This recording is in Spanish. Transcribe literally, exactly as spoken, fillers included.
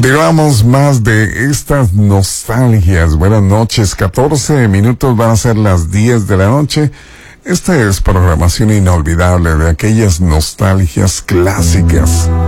Continuamos más de estas nostalgias. Buenas noches, catorce minutos van a ser las diez de la noche. Esta es programación inolvidable de aquellas nostalgias clásicas.